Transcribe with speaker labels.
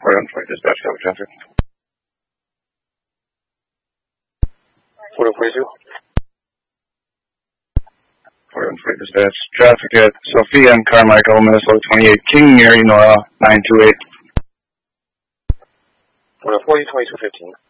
Speaker 1: 4120 dispatch, cover traffic. 4142. 4120 dispatch, traffic at Sophia and Carmichael, Minnesota 28, King, Mary, Nora 928.
Speaker 2: 40, 2215.